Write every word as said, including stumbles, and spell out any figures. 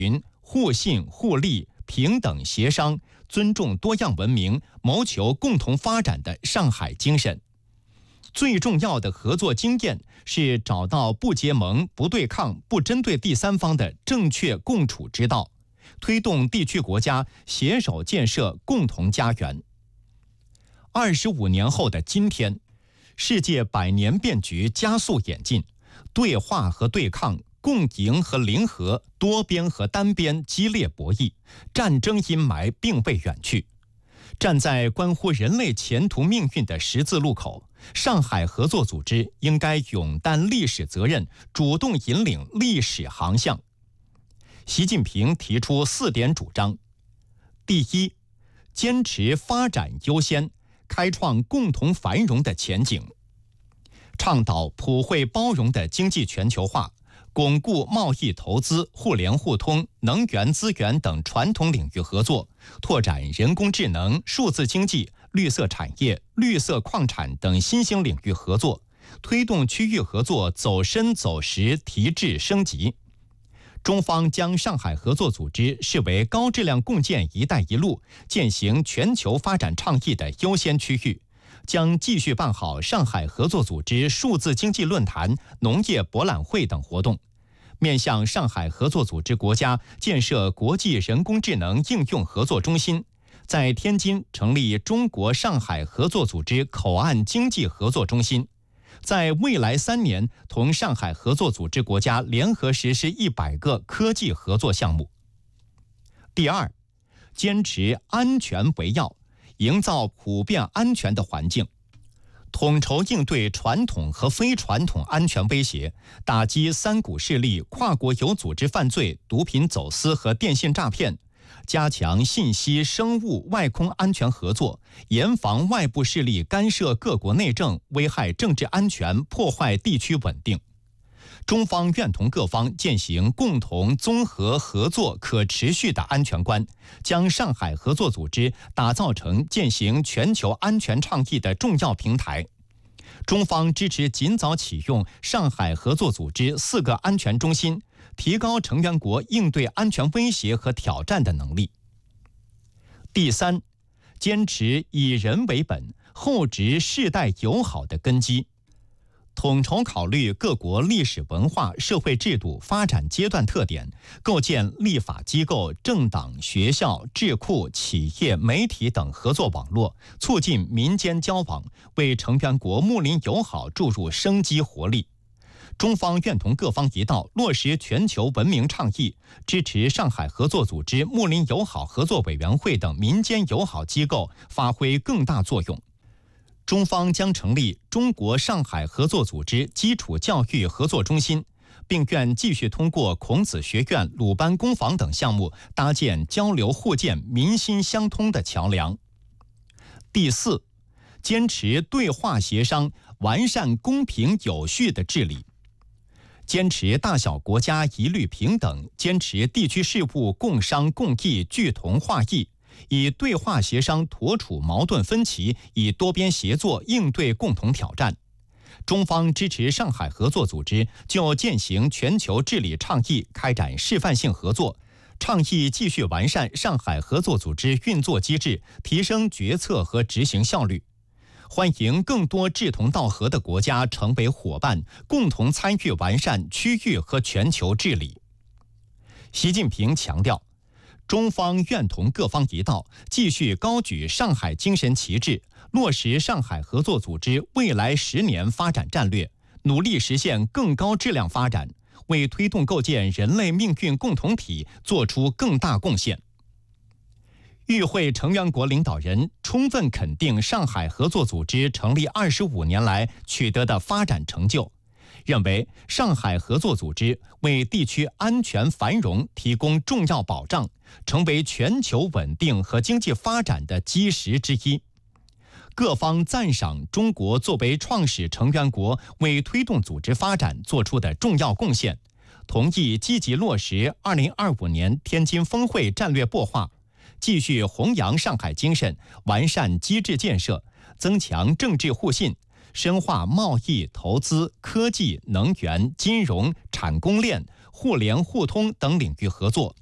云互信互利、平等协商、尊重多样文明、谋求共同发展的上海精神。最重要的合作经验是找到不结盟、不对抗、不针对第三方的正确共处之道，推动地区国家携手建设共同家园。二十五年后的今天，世界百年变局加速演进，对话和对抗、共赢和零和、多边和单边激烈博弈，战争阴霾并未远去。站在关乎人类前途命运的十字路口，上海合作组织应该勇担历史责任，主动引领历史航向。习近平提出四点主张：第一，坚持发展优先，开创共同繁荣的前景；倡导普惠包容的经济全球化，巩固贸易投资、互联互通、能源资源等传统领域合作，拓展人工智能、数字经济、绿色产业、绿色矿产等新兴领域合作，推动区域合作走深走实、提质升级。中方将上海合作组织视为高质量共建“一带一路”践行全球发展倡议的优先区域，将继续办好上海合作组织数字经济论坛、农业博览会等活动，面向上海合作组织国家建设国际人工智能应用合作中心，在天津成立中国上海合作组织口岸经济合作中心，在未来三年同上海合作组织国家联合实施一百个科技合作项目。第二，坚持安全为要，营造普遍安全的环境，统筹应对传统和非传统安全威胁，打击三股势力、跨国有组织犯罪、毒品走私和电信诈骗，加强信息、生物、外空安全合作，严防外部势力干涉各国内政，危害政治安全，破坏地区稳定。中方愿同各方践行共同、综合、合作、可持续的安全观，将上海合作组织打造成践行全球安全倡议的重要平台。中方支持尽早启用上海合作组织四个安全中心，提高成员国应对安全威胁和挑战的能力。第三，坚持以人为本，厚植世代友好的根基，统筹考虑各国历史文化、社会制度、发展阶段特点，构建立法机构、政党、学校、智库、企业、媒体等合作网络，促进民间交往，为成员国睦邻友好注入生机活力。中方愿同各方一道落实全球文明倡议，支持上海合作组织睦邻友好合作委员会等民间友好机构发挥更大作用。中方将成立中国上海合作组织基础教育合作中心，并愿继续通过孔子学院、鲁班工坊等项目搭建交流互鉴、民心相通的桥梁。第四，坚持对话协商，完善公平有序的治理。坚持大小国家一律平等，坚持地区事务共商共议聚同化异，以对话协商妥处矛盾分歧，以多边协作应对共同挑战。中方支持上海合作组织就践行全球治理倡议开展示范性合作，倡议继续完善上海合作组织运作机制，提升决策和执行效率。欢迎更多志同道合的国家成为伙伴，共同参与完善区域和全球治理。习近平强调，中方愿同各方一道，继续高举上海精神旗帜，落实上海合作组织未来十年发展战略，努力实现更高质量发展，为推动构建人类命运共同体作出更大贡献。与会成员国领导人充分肯定上海合作组织成立二十五年来取得的发展成就，认为上海合作组织为地区安全繁荣提供重要保障，成为全球稳定和经济发展的基石之一。各方赞赏中国作为创始成员国为推动组织发展做出的重要贡献，同意积极落实二零二五年天津峰会战略擘画，继续弘扬上海精神，完善机制建设，增强政治互信，深化贸易、投资、科技、能源、金融、产供链、互联互通等领域合作，